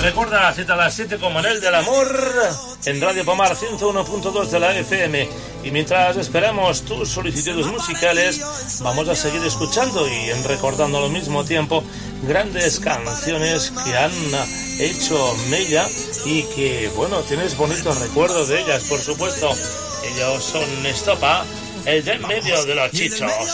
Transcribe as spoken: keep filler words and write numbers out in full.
Recuerda la cita a las siete con Manel del Amor en Radio Pomar ciento uno punto dos de la F M. Y mientras esperamos tus solicitudes musicales, vamos a seguir escuchando y recordando al mismo tiempo grandes canciones que han hecho mella y que, bueno, tienes bonitos recuerdos de ellas, por supuesto. Ellos son Estopa, el de en medio de los chichos.